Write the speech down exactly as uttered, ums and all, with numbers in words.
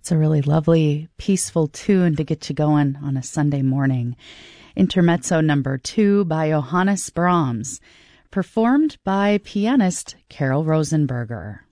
It's a really lovely, peaceful tune to get you going on a Sunday morning. Intermezzo number two by Johannes Brahms, performed by pianist Carol Rosenberger.